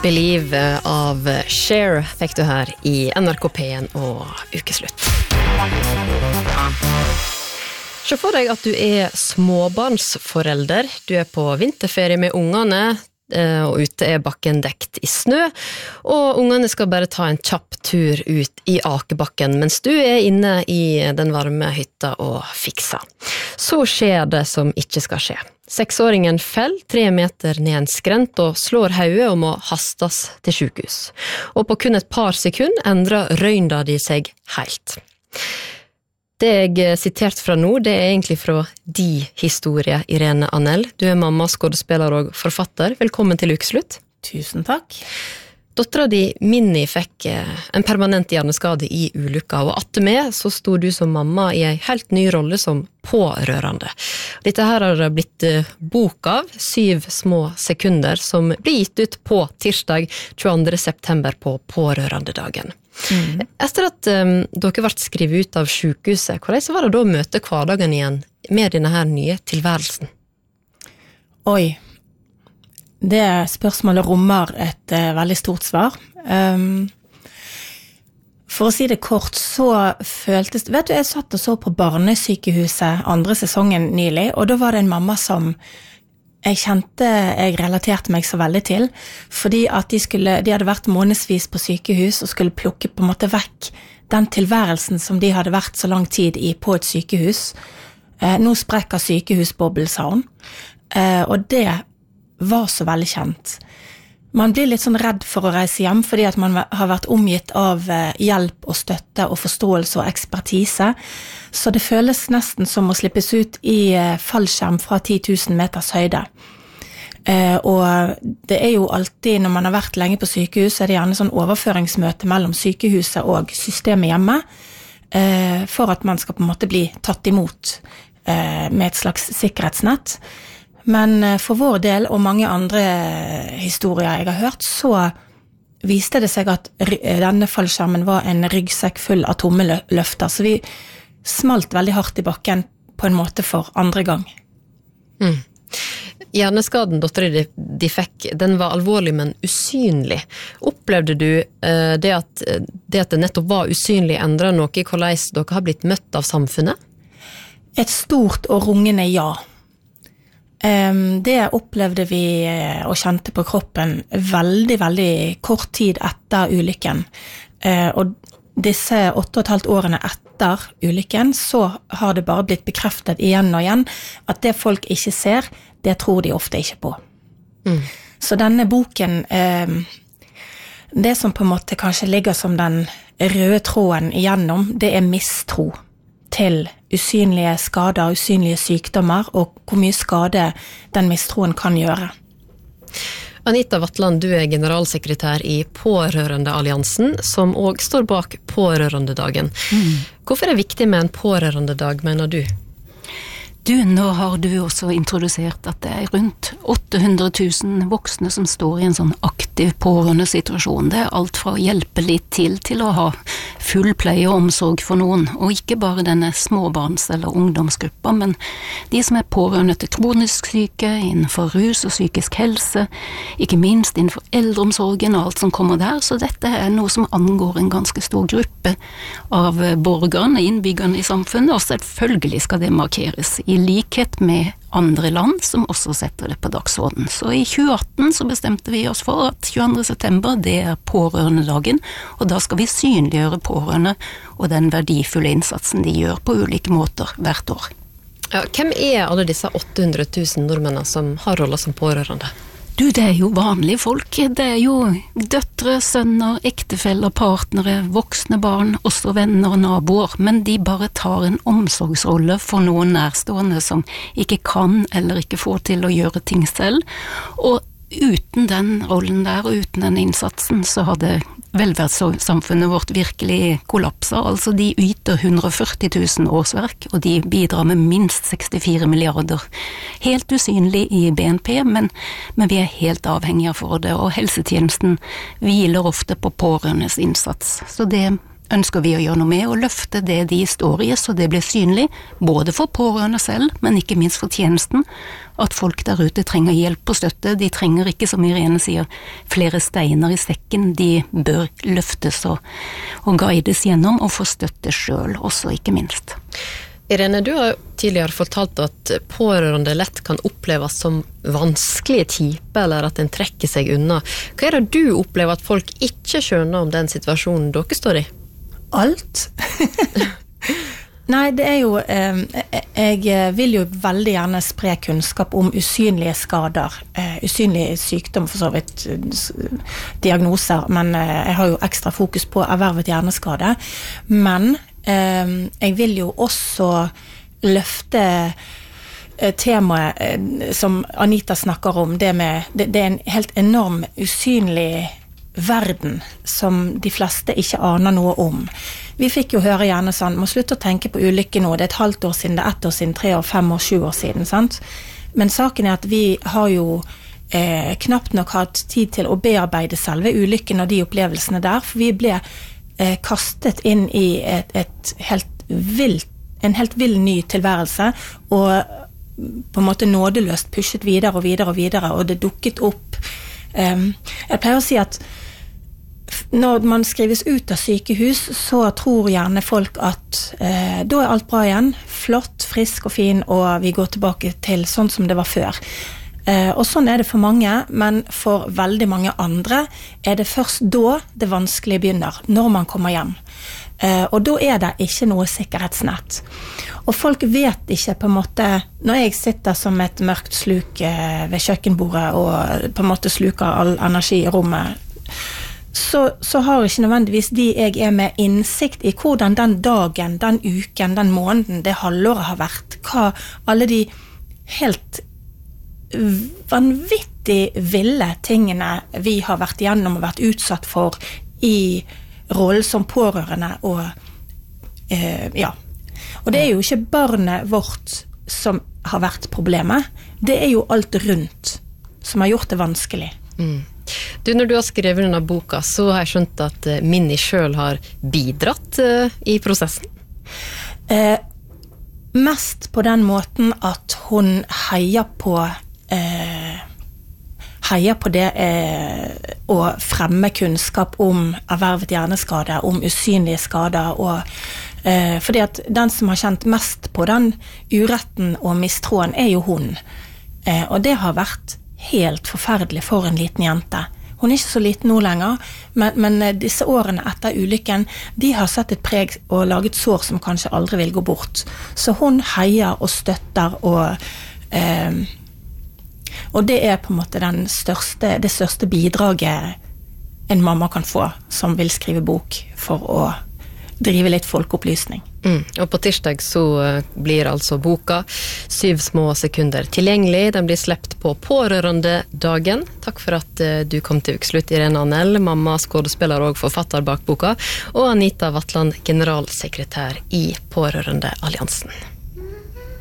Believe av Cher fikk du her i NRK P1 og Ukeslutt. Se for deg at du småbarnsforelder. Du på vinterferie med ungene, og ute bakken dekt i snø, og ungene skal bare ta en kjapp tur ut i akebakken, mens du inne i den varme hytta og fikser. Så skjer det som ikke skal skje. 6-åringen fell 3 meter ned en skrent og slår hodet og må hastes til sykehus. Og på kun et par sekunder endrer røynda de seg helt. Det jeg sitert fra nå, det egentlig fra de historie, Irene Anell. Du mamma, skådespiller og forfatter. Velkommen til Ukeslutt. Tusen takk. Dottera di, Minnie, fikk en permanent hjerneskade i ulykka, og atter med så stod du som mamma i en helt ny rolle som pårørende. Dette her har det blitt bok av, 7 små sekunder, som blir gitt ut på tirsdag 22. september på pårørendedagen. Etter at dere ble skrevet ut av sykehuset, hvordan var det da å møte hverdagen igjen med denne her nye tilværelsen? Oi, det spørsmålet rommer et veldig stort svar. For å si det kort, så føltes det, vet du, jeg satt og så på barnesykehuset 2. sesongen nylig, og da var det en mamma som jeg kjente jeg relaterte meg så veldig til, fordi at de hadde vært månedsvis på sykehus og skulle plukke på en måte vekk den tilværelsen som de hadde vært så lang tid på et sykehus. Nå sprekker sykehusbobbel, sa hun, og det var så veldig kjent. Man blir litt sånn redd for å reise hjem, fordi at man har vært omgitt av hjelp og støtte og forståelse og ekspertise, så det føles nesten som å slippes ut i fallskjerm fra 10 000 meters høyde. Og det jo alltid, når man har vært lenge på sykehus, det gjerne sånn overføringsmøte mellom sykehuset og systemet hjemme, for at man skal på en måte bli tatt imot med et slags sikkerhetsnett. Men for vår del, og mange andre historier jeg har hørt, så viste det seg at denne fallskjermen var en ryggsekk full av tomme løfter, så vi smalt veldig hardt i bakken på en måte for andre gang. Hjerneskaden dotteren de fikk, den var alvorlig, men usynlig. Opplevde du det at det nettopp var usynlig endret noe i hvordan dere har blitt møtt av samfunnet? Et stort og rungende ja. Det opplevde vi og kjente på kroppen veldig, veldig kort tid etter ulykken. Og disse 8,5 årene etter ulykken, så har det bare blitt bekreftet igjen og igjen at det folk ikke ser, det tror de ofte ikke på. Så denne boken, det som på en måte kanskje ligger som den røde tråden igjennom, det mistro til usynlige skader, usynlige sykdommer, og hvor mye skade den mistroen kan gjøre. Anita Vatland, du generalsekretær i Pårørendealliansen, som også står bak Pårørendedagen. Hvorfor det viktig med en pårørendedag, mener du? Du, nå har du også introdusert at det rundt 800 000 voksne som står i en sånn aktiv pårørendesituasjon. Det alt fra å hjelpe litt til å ha full pleie og omsorg for noen, og ikke bare denne småbarns- eller ungdomsgruppa, men de som pårørende til kronisk syke, innenfor rus og psykisk helse, ikke minst innenfor eldreomsorgen og alt som kommer der, så dette noe som angår en ganske stor gruppe av borgerne, innbyggerne i samfunnet, og selvfølgelig skal det markeres i likhet med andre land som også setter det på dagsorden. Så i 2018 så bestemte vi oss for at 22. september det pårørendedagen, og da skal vi synliggjøre pårørende og den verdifulle innsatsen de gjør på ulike måter hvert år. Ja, hvem alle disse 800 000 nordmennene som har roller som pårørende? Du, det jo vanlige folk. Det jo døtre, sønner, ektefeller, partnere, voksne barn, også venner og naboer, men de bare tar en omsorgsrolle for noen nærstående som ikke kan eller ikke får til å gjøre ting selv, og uten den rollen der og uten den innsatsen så hadde velferdssamfunnet vårt virkelig kollapset. Altså de yter 140 000 årsverk, og de bidrar med minst 64 milliarder. Helt usynlig i BNP, men vi helt avhengige for det, og helsetjenesten hviler ofte på pårørendes innsats. Så det ønsker vi å gjøre noe med, og løfte det de står i, så det blir synlig, både for pårørende selv, men ikke minst for tjenesten, at folk der ute trenger hjelp og støtte. De trenger ikke, som Irene sier, flere steiner i sekken, de bør løftes og guides gjennom, og få støtte selv også, ikke minst. Irene, du har tidligere fortalt at pårørende lett kan oppleves som vanskelige typer, eller at en trekker seg unna. Hva det du opplever at folk ikke skjønner om den situasjonen dere står i? Alt. Nei, det jo jeg vil jo veldig gjerne spre kunnskap om usynlige skader, usynlige sykdom, for så vidt diagnoser, men jeg har jo ekstra fokus på ervervet hjerneskade. Men jeg vil jo også løfte temaet som Anita snakker om, det en helt enorm usynlig verden som de fleste ikke aner noe om. Vi fikk jo høre gjerne sånn, må slutte å tenke på ulykke nå, det et halvt år siden, det 1 år siden, 3 år, 5 år, 7 år siden, sant? Men saken at vi har jo knapt nok hatt tid til å bearbeide selve ulykken og de opplevelsene der, for vi ble kastet inn i en helt vill ny tilværelse, og på en måte nådeløst pushet videre og videre og videre, og det dukket opp. Jeg pleier å si at når man skrives ut av sykehus, så tror gjerne folk at da alt bra igjen, flott, frisk og fin, og vi går tilbake til sånn som det var før. Og sånn det for mange, men for veldig mange andre det først da det vanskelige begynner, når man kommer hjem. Og da det ikke noe sikkerhetsnett. Og folk vet ikke på en måte, når jeg sitter som et mørkt sluk ved kjøkkenbordet og på en måte sluker all energi i rommet, så har ikke nødvendigvis jeg med innsikt i hvordan den dagen, den uken, den måneden, det halvåret har vært, hva alle de helt vanvittig ville tingene vi har vært igjennom og vært utsatt for i rollen som pårørende og ja. Og det jo ikke barnet vårt som har vært problemet, det jo alt rundt som har gjort det vanskelig. Du, når du har skrevet denne boka, så har jeg skjønt at Minni selv har bidratt i prosessen. Mest på den måten at hun heier på det å fremme kunnskap om ervervet hjerneskade, om usynlige skader, og fordi at den som har kjent mest på den uretten og mistroen jo hun. Og det har vært helt forferdelig for en liten jente. Hun ikke så liten nå lenger, men disse årene etter ulykken, de har satt et preg og laget sår som kanskje aldri vil gå bort. Så hun heier og støtter, og det på en måte det største bidraget en mamma kan få, som vil skrive bok for å drive litt folkeopplysning. Og på tirsdag så blir altså boka 7 små sekunder tilgjengelig. Den blir slept på Pårørendedagen. Takk for at du kom til Ukeslutt, Irene Annell, mamma, skådespiller og forfatter bak boka, og Anita Vatland, generalsekretær i Pårørendealliansen.